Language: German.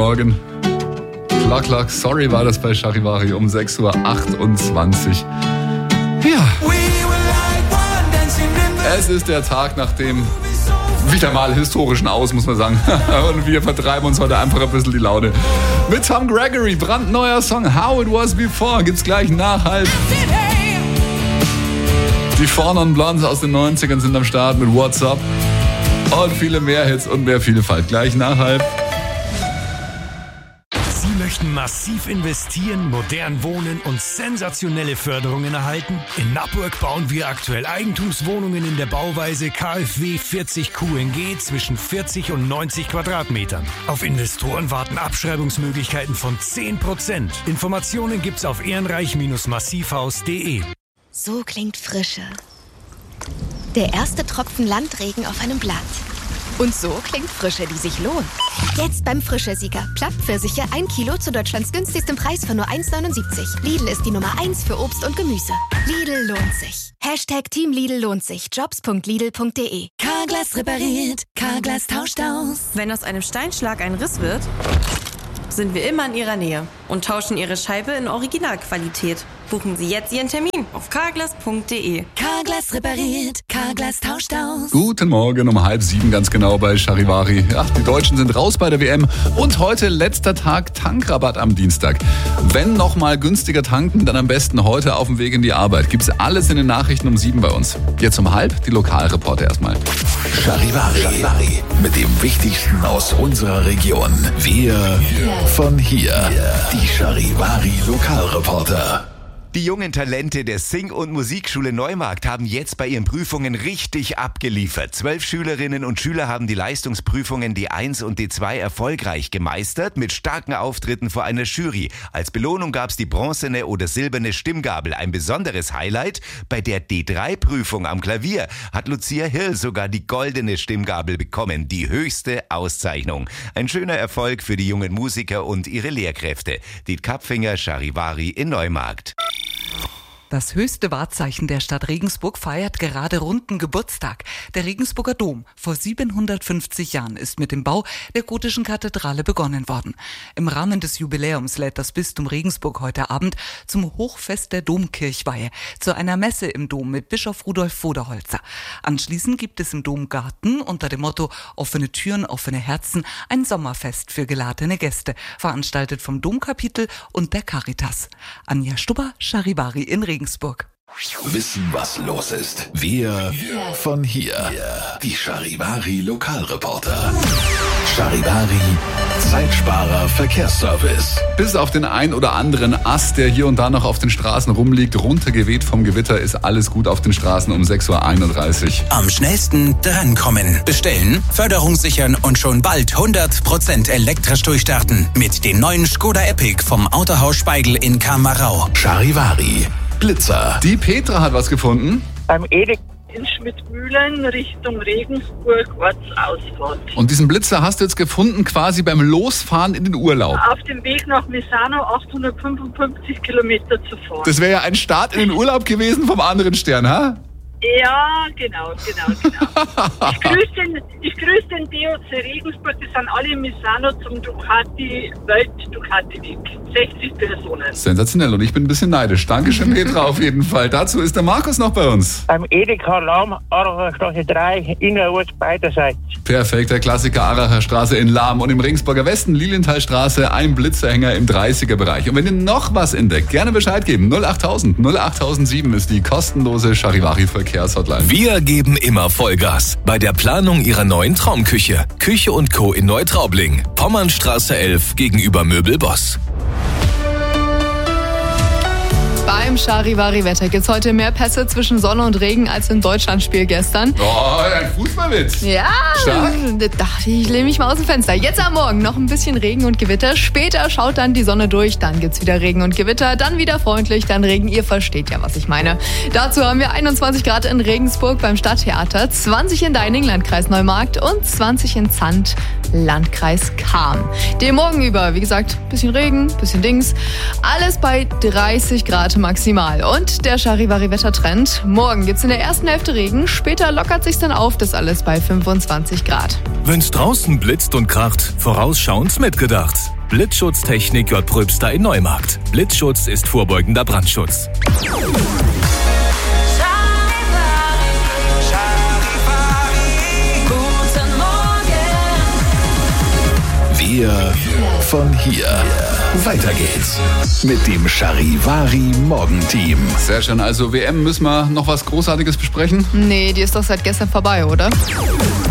Morgen. Klock, sorry war das bei Charivari um 6.28 Uhr. Ja. Es ist der Tag nach dem wieder mal historischen Aus, muss man sagen. Und wir vertreiben uns heute einfach ein bisschen die Laune. Mit Tom Gregory, brandneuer Song How It Was Before, gibt's gleich nach halb. Die Four Non Blondes aus den 90ern sind am Start mit What's Up. Und viele mehr Hits und mehr Vielfalt. Gleich nach halb. Sie möchten massiv investieren, modern wohnen und sensationelle Förderungen erhalten? In Nappburg bauen wir aktuell Eigentumswohnungen in der Bauweise KfW 40 QNG zwischen 40 und 90 Quadratmetern. Auf Investoren warten Abschreibungsmöglichkeiten von 10%. Informationen gibt's auf ehrenreich-massivhaus.de. So klingt Frische. Der erste Tropfen Landregen auf einem Blatt. Und so klingt Frische, die sich lohnt. Jetzt beim Frische-Sieger. Plattpfirsiche 1 Kilo zu Deutschlands günstigstem Preis von nur 1,79. Lidl ist die Nummer 1 für Obst und Gemüse. Lidl lohnt sich. Hashtag Team Lidl lohnt sich. Jobs.lidl.de. Carglass repariert. Carglass tauscht aus. Wenn aus einem Steinschlag ein Riss wird, sind wir immer in Ihrer Nähe und tauschen Ihre Scheibe in Originalqualität. Buchen Sie jetzt Ihren Termin auf carglass.de. Carglass repariert, Carglass tauscht aus. Guten Morgen um 6:30 ganz genau bei Charivari. Ach, die Deutschen sind raus bei der WM und heute letzter Tag Tankrabatt am Dienstag. Wenn noch mal günstiger tanken, dann am besten heute auf dem Weg in die Arbeit. Gibt's alles in den Nachrichten um 7 bei uns. Jetzt um 6:30 die Lokalreporter erstmal. Charivari mit dem Wichtigsten aus unserer Region. Wir von hier. Die Charivari Lokalreporter. Die jungen Talente der Sing- und Musikschule Neumarkt haben jetzt bei ihren Prüfungen richtig abgeliefert. 12 Schülerinnen und Schüler haben die Leistungsprüfungen D1 und D2 erfolgreich gemeistert, mit starken Auftritten vor einer Jury. Als Belohnung gab es die bronzene oder silberne Stimmgabel. Ein besonderes Highlight: bei der D3-Prüfung am Klavier hat Lucia Hill sogar die goldene Stimmgabel bekommen, die höchste Auszeichnung. Ein schöner Erfolg für die jungen Musiker und ihre Lehrkräfte. Diet Kapfinger, Charivari in Neumarkt. Das höchste Wahrzeichen der Stadt Regensburg feiert gerade runden Geburtstag. Der Regensburger Dom. Vor 750 Jahren ist mit dem Bau der gotischen Kathedrale begonnen worden. Im Rahmen des Jubiläums lädt das Bistum Regensburg heute Abend zum Hochfest der Domkirchweihe zu einer Messe im Dom mit Bischof Rudolf Voderholzer. Anschließend gibt es im Domgarten unter dem Motto Offene Türen, offene Herzen ein Sommerfest für geladene Gäste, veranstaltet vom Domkapitel und der Caritas. Anja Stubber, Charivari in Regensburg. Wissen, was los ist. Wir von hier. Die Charivari Lokalreporter. Charivari Zeitsparer Verkehrsservice. Bis auf den ein oder anderen Ast, der hier und da noch auf den Straßen rumliegt, runtergeweht vom Gewitter, ist alles gut auf den Straßen um 6.31 Uhr. Am schnellsten drankommen. Bestellen, Förderung sichern und schon bald 100% elektrisch durchstarten. Mit den neuen Skoda Epic vom Autohaus Speigl in Kamerau. Charivari Blitzer. Die Petra hat was gefunden. Beim Edeka in Schmidtmühlen Richtung Regensburg, Ortsausfahrt. Und diesen Blitzer hast du jetzt gefunden quasi beim Losfahren in den Urlaub. Auf dem Weg nach Misano 855 Kilometer zu fahren. Das wäre ja ein Start in den Urlaub gewesen vom anderen Stern, ha? Ja, genau. Ich grüße den DOC Regensburg, die sind alle in Misano zum Welt-Ducati-Weg. 60 Personen. Sensationell, und ich bin ein bisschen neidisch. Dankeschön, Petra, auf jeden Fall. Dazu ist der Markus noch bei uns. Beim Edeka Lahm, Aracher Straße 3, innerorts beiderseits. Perfekt, der Klassiker Aracher Straße in Lahm. Und im Regensburger Westen, Lilienthalstraße, ein Blitzerhänger im 30er-Bereich. Und wenn ihr noch was entdeckt, gerne Bescheid geben. 08000 08007 ist die kostenlose Charivari-Verkehrshotline. Wir geben immer Vollgas bei der Planung Ihrer neuen Traumküche. Küche & Co. in Neutraubling. Pommernstraße 11 gegenüber Möbelboss. Beim Charivari-Wetter gibt's heute mehr Pässe zwischen Sonne und Regen als im Deutschlandspiel gestern. Oh, ein Fußballwitz. Ja, stark. Dachte ich lehne mich mal aus dem Fenster. Jetzt am Morgen noch ein bisschen Regen und Gewitter. Später schaut dann die Sonne durch, dann gibt's wieder Regen und Gewitter, dann wieder freundlich, dann Regen. Ihr versteht ja, was ich meine. Dazu haben wir 21 Grad in Regensburg beim Stadttheater, 20 in Deining, Landkreis Neumarkt und 20 in Zandt, Landkreis Cham. Den Morgen über, wie gesagt, bisschen Regen, bisschen Dings. Alles bei 30 Grad maximal. Und der Charivari-Wettertrend. Morgen gibt's in der ersten Hälfte Regen, später lockert sich's dann auf, das alles bei 25 Grad. Wenn's draußen blitzt und kracht, vorausschauend mitgedacht. Blitzschutztechnik J. Pröbster in Neumarkt. Blitzschutz ist vorbeugender Brandschutz. Wir von hier. Weiter geht's mit dem Charivari Morgenteam. Sehr schön, also WM, müssen wir noch was Großartiges besprechen? Nee, die ist doch seit gestern vorbei, oder?